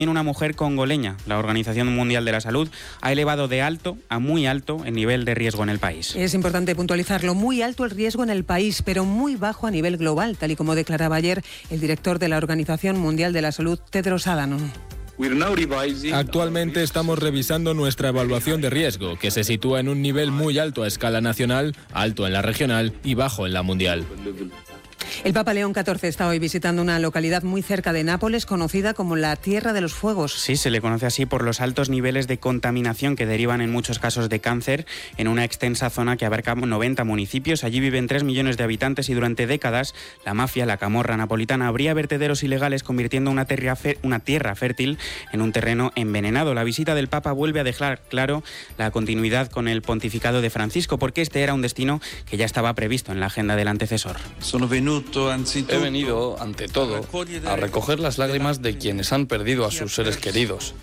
Una mujer congoleña. La Organización Mundial de la Salud ha elevado de alto a muy alto el nivel de riesgo en el país. Es importante puntualizarlo, muy alto el riesgo en el país, pero muy bajo a nivel global, tal y como declaraba ayer el director de la Organización Mundial de la Salud, Tedros Adhanom. Actualmente estamos revisando nuestra evaluación de riesgo, que se sitúa en un nivel muy alto a escala nacional, alto en la regional y bajo en la mundial. El Papa León XIV está hoy visitando una localidad muy cerca de Nápoles, conocida como la Tierra de los Fuegos. Sí, se le conoce así por los altos niveles de contaminación que derivan en muchos casos de cáncer en una extensa zona que abarca 90 municipios. Allí viven 3 millones de habitantes y durante décadas la mafia, la camorra napolitana, abría vertederos ilegales convirtiendo una tierra fértil en un terreno envenenado. La visita del Papa vuelve a dejar claro la continuidad con el pontificado de Francisco, porque este era un destino que ya estaba previsto en la agenda del antecesor. He venido, ante todo, a recoger las lágrimas de quienes han perdido a sus seres queridos,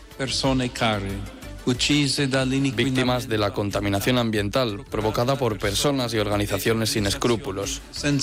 víctimas de la contaminación ambiental provocada por personas y organizaciones sin escrúpulos.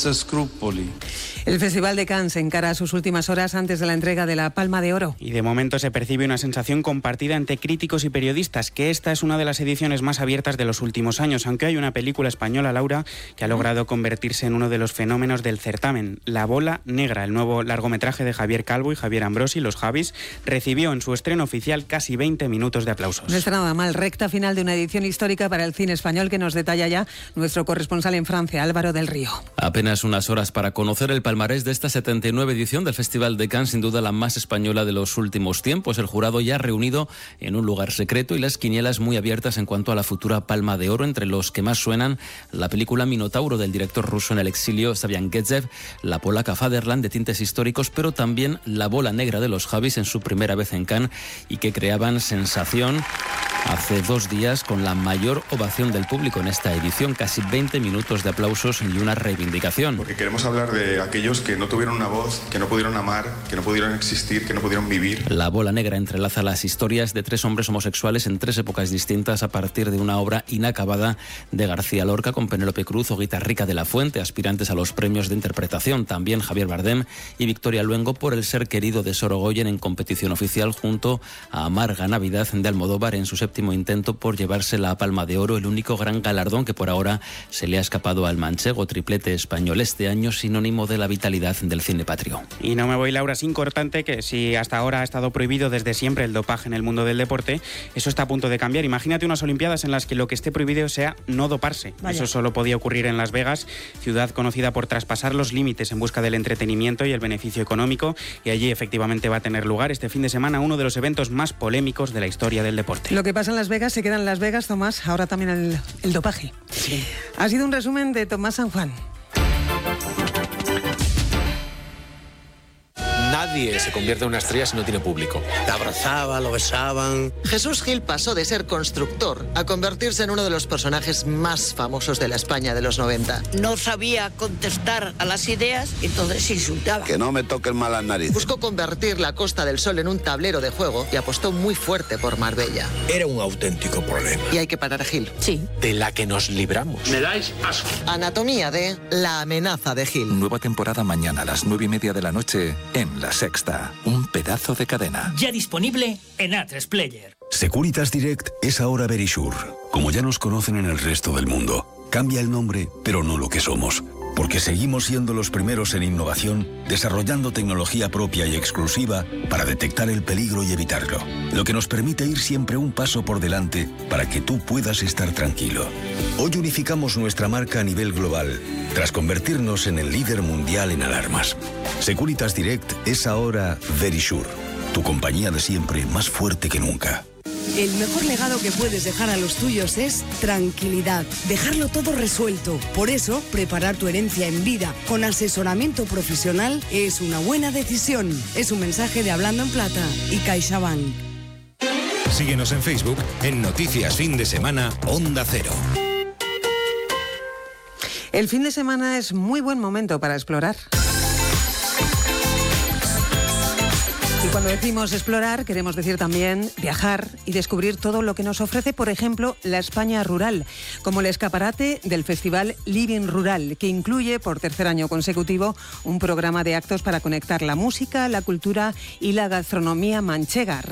El Festival de Cannes encara sus últimas horas antes de la entrega de la Palma de Oro. Y de momento se percibe una sensación compartida entre críticos y periodistas, que esta es una de las ediciones más abiertas de los últimos años, aunque hay una película española, Laura, que ha logrado convertirse en uno de los fenómenos del certamen. La Bola Negra, el nuevo largometraje de Javier Calvo y Javier Ambrosi, Los Javis, recibió en su estreno oficial casi 20 minutos de aplausos. No está nada mal, recta final de una edición histórica para el cine español que nos detalla ya nuestro corresponsal en Francia, Álvaro del Río. Apenas unas horas para conocer el palmarés de esta 79 edición del Festival de Cannes, sin duda la más española de los últimos tiempos. El jurado ya reunido en un lugar secreto y las quinielas muy abiertas en cuanto a la futura Palma de Oro, entre los que más suenan la película Minotauro del director ruso en el exilio Savian Getzev, la polaca Faderland de tintes históricos, pero también La Bola Negra de los Javis en su primera vez en Cannes y que creaban sensación hace 2 días con la mayor ovación del público en esta edición, casi 20 minutos de aplausos y una reivindicación. Porque queremos hablar de aquellos que no tuvieron una voz, que no pudieron amar, que no pudieron existir, que no pudieron vivir. La Bola Negra entrelaza las historias de 3 hombres homosexuales en 3 épocas distintas a partir de una obra inacabada de García Lorca con Penélope Cruz o Guitarrica de la Fuente, aspirantes a los premios de interpretación. También Javier Bardem y Victoria Luengo por El ser querido de Sorogoyen en competición oficial junto a Amarga Navidad de Almodóvar en su séptimo intento por llevarse la Palma de Oro, el único gran galardón que por ahora se le ha escapado al manchego, triplete español este año, sinónimo de la vitalidad del cine patrio. Y no me voy, Laura, sin cortante, que si hasta ahora ha estado prohibido desde siempre el dopaje en el mundo del deporte, eso está a punto de cambiar. Imagínate unas Olimpiadas en las que lo que esté prohibido sea no doparse. Vaya. Eso solo podía ocurrir en Las Vegas, ciudad conocida por traspasar los límites en busca del entretenimiento y el beneficio económico, y allí efectivamente va a tener lugar este fin de semana uno de los eventos más polémicos de la historia del deporte. Lo que pasa en Las Vegas se queda en Las Vegas, Tomás, ahora también el dopaje. Sí. Ha sido un resumen de Tomás San Juan. Nadie se convierte en una estrella si no tiene público. Te abrazaba, lo besaban. Jesús Gil pasó de ser constructor a convertirse en uno de los personajes más famosos de la España de los 90. No sabía contestar a las ideas, entonces insultaba. Que no me toquen mal las narices. Buscó convertir la Costa del Sol en un tablero de juego y apostó muy fuerte por Marbella. Era un auténtico problema. Y hay que parar a Gil. Sí. De la que nos libramos. Me dais asco. Anatomía de La amenaza de Gil. Nueva temporada mañana a las 9:30 de la noche en La Sexta. Un pedazo de cadena. Ya disponible en A3 Player. Securitas Direct es ahora Verisure. Como ya nos conocen en el resto del mundo, cambia el nombre, pero no lo que somos. Porque seguimos siendo los primeros en innovación, desarrollando tecnología propia y exclusiva para detectar el peligro y evitarlo. Lo que nos permite ir siempre un paso por delante para que tú puedas estar tranquilo. Hoy unificamos nuestra marca a nivel global, tras convertirnos en el líder mundial en alarmas. Securitas Direct es ahora Verisure, tu compañía de siempre más fuerte que nunca. El mejor legado que puedes dejar a los tuyos es tranquilidad, dejarlo todo resuelto. Por eso, preparar tu herencia en vida con asesoramiento profesional es una buena decisión. Es un mensaje de Hablando en Plata y CaixaBank. Síguenos en Facebook en Noticias Fin de Semana Onda Cero. El fin de semana es muy buen momento para explorar. Y cuando decimos explorar, queremos decir también viajar y descubrir todo lo que nos ofrece, por ejemplo, la España rural, como el escaparate del Festival Living Rural, que incluye por 3er año consecutivo un programa de actos para conectar la música, la cultura y la gastronomía manchega.